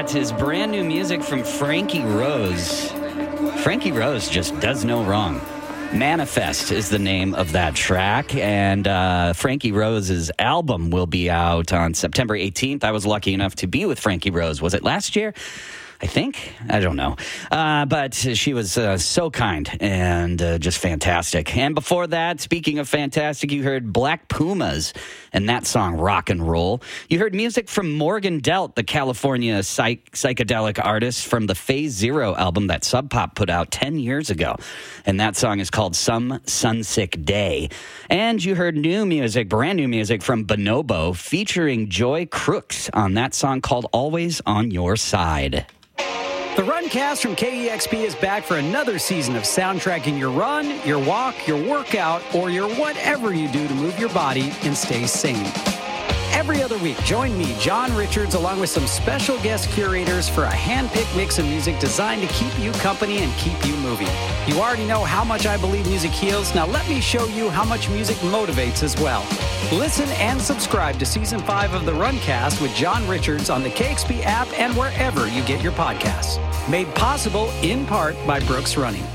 that is brand new music from Frankie Rose. Frankie Rose just does no wrong. Manifest is the name of that track, and Frankie Rose's album will be out on September 18th. I was lucky enough to be with Frankie Rose. Was it last year? I think. I don't know. But she was so kind and just fantastic. And before that, speaking of fantastic, you heard Black Pumas and that song, Rock and Roll. You heard music from Morgan Delt, the California psychedelic artist from the Phase Zero album that Sub Pop put out 10 years ago. And that song is called Some Sunsick Day. And you heard new music, brand new music from Bonobo featuring Joy Crooks on that song called Always on Your Side. The Runcast from KEXP is back for another season of soundtracking your run, your walk, your workout, or your whatever you do to move your body and stay sane. Every other week, join me, John Richards, along with some special guest curators for a hand-picked mix of music designed to keep you company and keep you moving. You already know how much I believe music heals. Now let me show you how much music motivates as well. Listen and subscribe to Season 5 of The Runcast with John Richards on the KXP app and wherever you get your podcasts. Made possible, in part, by Brooks Running.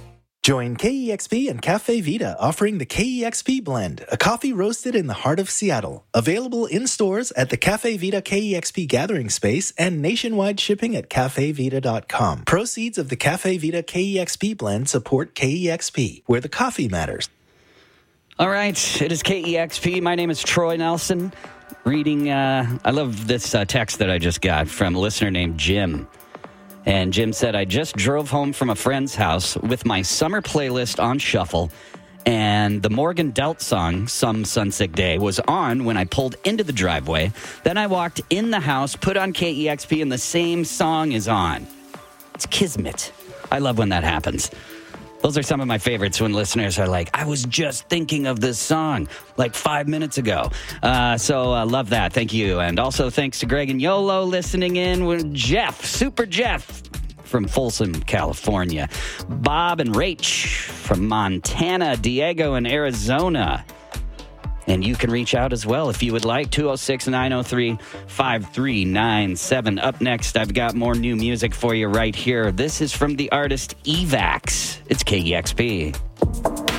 Join KEXP and Cafe Vita offering the KEXP Blend, a coffee roasted in the heart of Seattle. Available in stores at the Cafe Vita KEXP Gathering Space and nationwide shipping at cafevita.com. Proceeds of the Cafe Vita KEXP Blend support KEXP, where the coffee matters. All right, it is KEXP. My name is Troy Nelson. Reading, I love this text that I just got from a listener named Jim. And Jim said, I just drove home from a friend's house with my summer playlist on shuffle, and the Morgan Delt song, Some Sunsick Day, was on when I pulled into the driveway. Then I walked in the house, put on KEXP, and the same song is on. It's kismet. I love when that happens. Those are some of my favorites when listeners are like, I was just thinking of this song like 5 minutes ago. So love that. Thank you. And also thanks to Greg and Yolo listening in with Jeff, Super Jeff from Folsom, California. Bob and Rach from Montana, Diego in Arizona. And you can reach out as well if you would like, 206-903-5397. Up next, I've got more new music for you right here. This is from the artist Evax. It's KEXP.